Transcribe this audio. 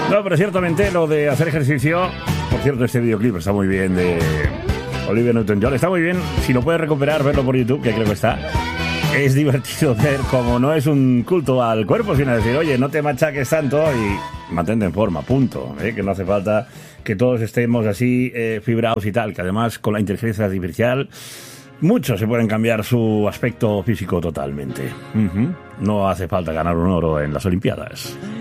No, pero ciertamente lo de hacer ejercicio... Por cierto, este videoclip está muy bien de Olivia Newton-John. Está muy bien, si lo puedes recuperar, verlo por YouTube, que creo que está. Es divertido ver cómo no es un culto al cuerpo, sino decir, oye, no te machaques tanto y mantente en forma, punto. Que no hace falta que todos estemos así fibrados y tal, que además con la inteligencia artificial muchos se pueden cambiar su aspecto físico totalmente. No hace falta ganar un oro en las Olimpiadas.